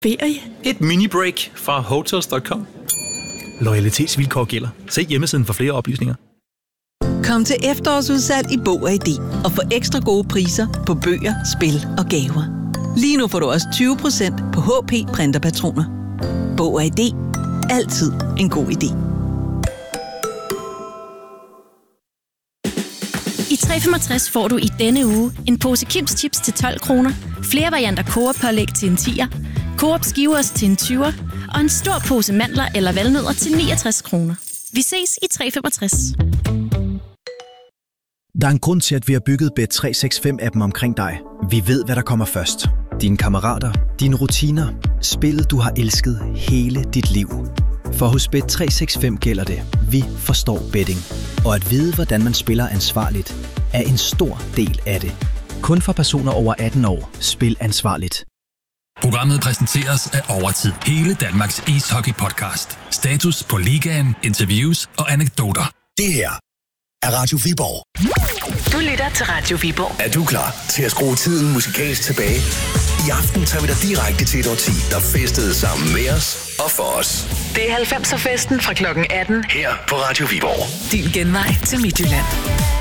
Ferie? Et mini-break fra Hotels.com. Loyalitetsvilkår gælder. Se hjemmesiden for flere oplysninger. Kom til efterårsudsalg i Bog & ID og få ekstra gode priser på bøger, spil og gaver. Lige nu får du også 20% på HP printerpatroner. Bog & ID. Altid en god idé. I 365 får du i denne uge en pose Kims Chips til 12 kroner, flere varianter Coop-pålæg til en 10'er, Coop Skivers til en 20'er og en stor pose mandler eller valnødder til 69 kroner. Vi ses i 365. Der er en grund til, at vi har bygget Bet365-appen omkring dig. Vi ved, hvad der kommer først. Dine kammerater, dine rutiner, spillet du har elsket hele dit liv. For hos Bet365 gælder det. Vi forstår betting. Og at vide, hvordan man spiller ansvarligt, er en stor del af det. Kun for personer over 18 år. Spil ansvarligt. Programmet præsenteres af Overtid. Hele Danmarks ishockey-podcast. Status på ligaen, interviews og anekdoter. Det her er Radio Viborg. Du lytter til Radio Viborg. Er du klar til at skrue tiden musikalsk tilbage? I aften tager vi dig direkte til et årti, der festede sammen med os og for os. Det er 90'er-festen fra klokken 18. Her på Radio Viborg. Din genvej til Midtjylland.